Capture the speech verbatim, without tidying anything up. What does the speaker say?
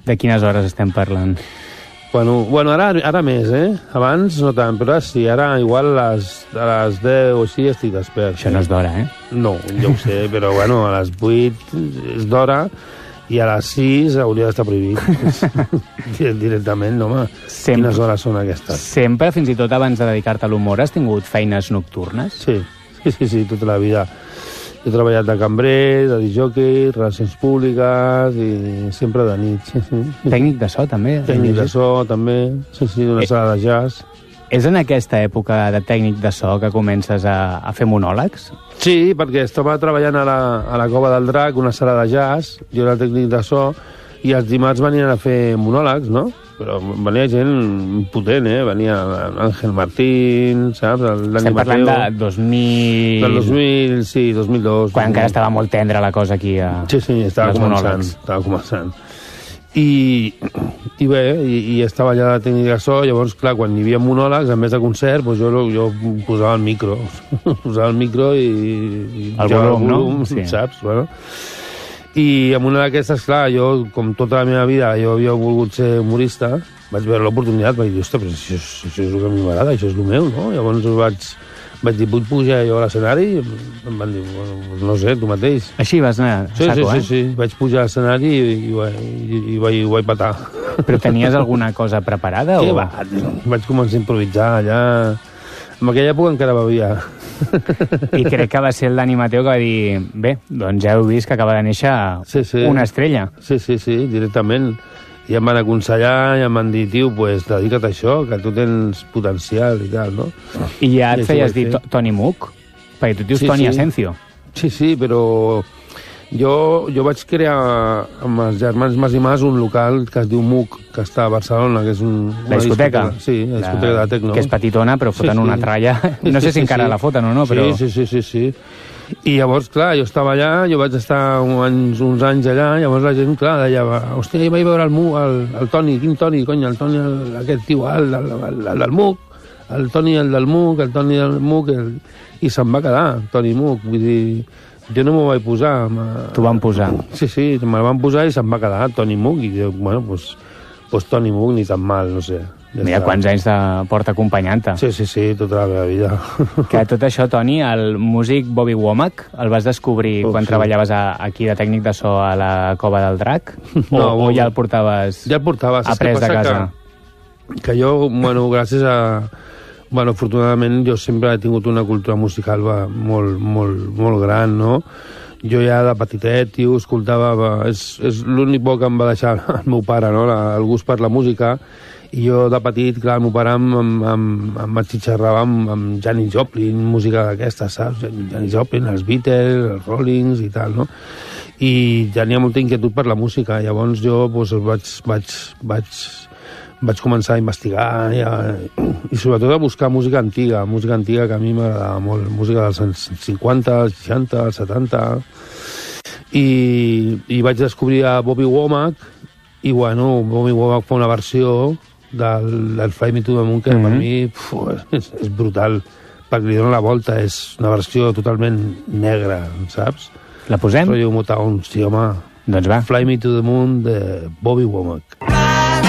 De quines hores estem parlant? Bueno, bueno ara, ara més, eh? Abans no tant, però sí, ara igual a les, a les deu o així estic despert. Això no és d'hora, eh? No, jo ho sé, però bueno, a les vuit és d'hora i a les sis hauria d'estar prohibit. Directament, no, home. Sempre, quines hores són aquestes? Sempre, fins i tot abans de dedicar-te a l'humor, has tingut feines nocturnes? Sí, sí, sí, sí, tota la vida. He treballat de cambrer, de disjockey, relacions públiques i sempre de nit. Sí, sí. Tècnic de so, també? Tècnic de so, també. Sí, sí, d'una eh, sala de jazz. És en aquesta època de tècnic de so que comences a, a fer monòlegs? Sí, perquè estava treballant a la, a la Cova del Drac, una sala de jazz, jo era tècnic de so, i els dimarts venien a fer monòlegs, no? Però venia gent potent, eh? Venia Ángel Martín, saps? Estem parlant de dos mil... Del dos mil, sí, dos mil dos. Quan encara estava molt tendra la cosa aquí a... Sí, sí, estava començant, estava començant. I, i bé, i, i estava allà de tècnic de so, llavors, clar, quan hi havia monòlegs, en vez de concert, doncs jo, jo posava el micro. Posava el micro i... i el volum, volum, no? Sí. Saps? Bueno... I amb una d'aquestes, clar, jo, com tota la meva vida, jo havia volgut ser humorista, vaig veure l'oportunitat, vaig dir, ostres, però això, això és el que a mi m'agrada, això és el meu, no? Llavors vaig, vaig dir, vull pujar jo a l'escenari? I em van dir, bueno, no sé, tu mateix. Així vas anar a sí, saco, sí, eh? Sí, sí, vaig pujar a l'escenari i, i, i, i, vaig, i vaig patar. Però tenies alguna cosa preparada? Sí, o... va, vaig començar a improvisar allà... En aquella època encara bevia. I crec que va ser el Dani Mateo que va dir, bé, doncs ja heu vist que acaba de néixer sí, sí. una estrella. Sí, sí, sí, directament. I em van aconsellar i em van dir, tio, pues, dedica't a això, que tu tens potencial i tal, no? I ja et I feies dir Toni Muc? Perquè tu dius sí, Toni sí. Asencio. Sí, sí, però jo, jo vaig crear amb els germans Mas i Mas un local que es diu Muc, que està a Barcelona, que és un, la discoteca? discoteca sí, la discoteca la, de tecno. Que és petitona, però foten sí, sí. una tralla. No sé si encara sí, sí. la foten o no, però... Sí, sí, sí, sí, sí. I llavors, clar, jo estava allà, jo vaig estar uns, uns anys allà, llavors la gent, clar, deia, hòstia, jo vaig veure el, Muc, el, el Toni, quin Toni, cony, el Toni, el, aquest tio alt, el, el, el, el del Muc, el Toni, el del Muc, el Toni del Muc, el... i se'n va quedar, Toni Muc, vull dir... Jo no m'ho vaig posar. T'ho van posar? Sí, sí, me'l van posar i se'm va quedar Toni Muc. I dic, bueno, doncs pues, Toni Muc ni tan mal, no sé. Ja Mira està. Quants anys de porta acompanyant-te. Sí, sí, sí, tota la meva vida. Que tot això, Toni, el músic Bobby Womack el vas descobrir oh, quan sí. treballaves a, aquí de tècnic de so a la Cova del Drac? O, no, o ja el portaves, ja el portaves après de casa? Que, que jo, bueno, gràcies a... Bueno, afortunadament jo sempre he tingut una cultura musical va, molt, molt, molt gran, no? Jo ja de petitet, tio, escoltava... Va, és és l'únic bo que em va deixar el meu pare, no? La, el gust per la música. I jo de petit, clar, el meu pare em, em, em, em atxitxarrava amb, amb Janis Joplin, música d'aquesta, saps? Janis Joplin, els Beatles, els Rollings i tal, no? I tenia molta inquietud per la música. Llavors jo doncs, vaig, vaig, vaig, vaig començar a investigar i, a, i sobretot a buscar música antiga, música antiga que a mi m'agradava molt, música dels anys cinquanta, seixanta, setanta, i, i vaig descobrir a Bobby Womack, i bueno, Bobby Womack fa una versió del, del Fly Me to the Moon que mm-hmm. per mi puf, és, és brutal, perquè li dona la volta, és una versió totalment negra, saps? La posem? Rollo Motown, sí, home. Doncs va. Fly Me to the Moon de Bobby Womack.